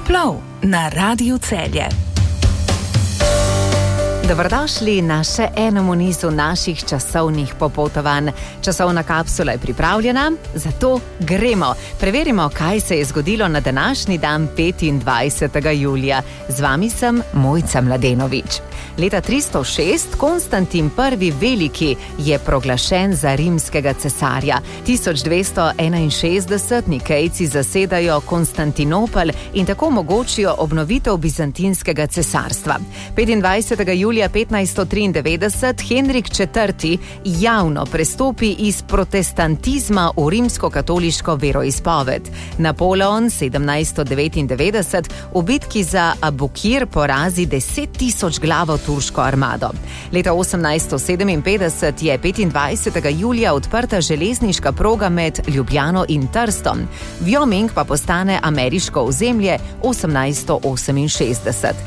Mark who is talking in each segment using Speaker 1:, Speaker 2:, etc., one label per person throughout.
Speaker 1: Časoplov na Radiu Celje. Dobrodošli na še enem nizu naših časovnih popotovanj. Časovna kapsula je pripravljena, zato gremo. Preverimo, kaj se je zgodilo na današnji dan 25. julija. Z vami sem Mojca Mladenovič. Leta 306 Konstantin I. Veliki je proglašen za rimskega cesarja. 1261 Nikejci zasedajo Konstantinopel in tako omogočijo obnovitev bizantinskega cesarstva. 25. julija 1593 Henrik IV. Javno prestopi iz protestantizma v rimsko-katoliško veroizpoved. Napoleon 1799 v bitki za Abukir porazi 10.000 glavo turško armado. Leta 1857 je 25. julija odprta železniška proga med Ljubljano in Trstom. Wyoming pa postane ameriško ozemlje 1868.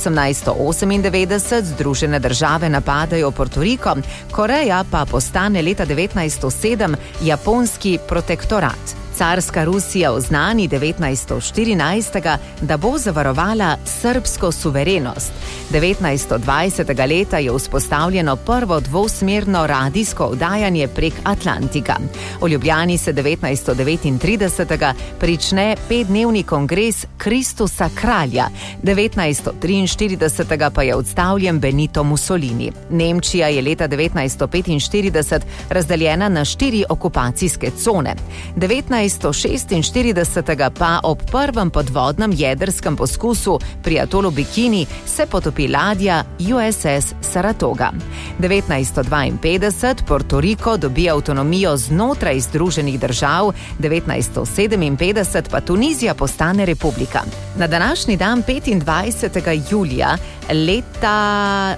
Speaker 1: 1898 Združene države napadajo Portoriko, Koreja pa postane leta 1907 japonski protektorat. Carska Rusija oznani 1914, da bo zavarovala srbsko suverenost. 1920. leta je vzpostavljeno prvo dvosmerno radijsko oddajanje prek Atlantika. V Ljubljani se 1939. prične 5-dnevni kongres Kristusa kralja. 1943. pa je odstavljen Benito Mussolini. Nemčija je leta 1945 razdeljena na 4 okupacijske cone. 1946 pa ob prvem podvodnem jedrskem poskusu pri atolu Bikini se potopi ladja USS Saratoga. 1952 Portoriko dobi avtonomijo znotraj Združenih držav, 1957 pa Tunizija postane republika. Na današnji dan 25. julija leta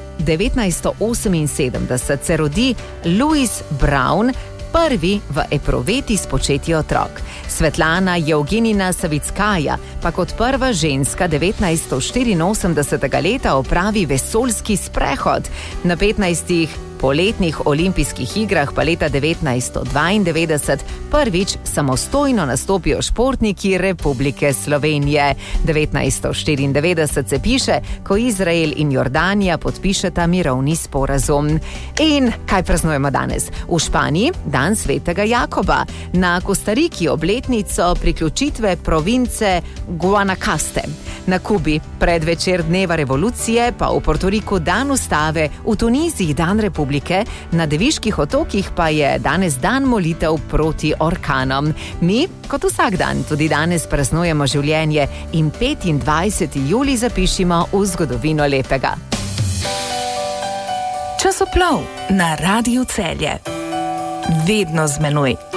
Speaker 1: 1978 se rodi Louis Brown, prvi v epruveti spočeti otrok. Svetlana Evgenijevna Savickaja pa kot prva ženska 1984. leta opravi vesoljski sprehod. Na 15. poletnih olimpijskih igrah pa leta 1992 prvič samostojno nastopijo športniki Republike Slovenije. 1994 se piše, ko Izrael in Jordanija podpišeta mirovni sporazum. In kaj praznujemo danes? V Španiji dan svetega Jakoba, na Kostariki obletnico priključitve province Guanacaste. Na Kubi predvečer dneva revolucije, pa v Portoriku dan ustave, v Tuniziji dan republike, na Deviških otokih pa je danes dan molitev proti orkanom. Mi, kot vsak dan, tudi danes praznujemo življenje in 25. julij zapišimo v zgodovino lepega. Časoplov na Radiu Celje. Vedno z menoj.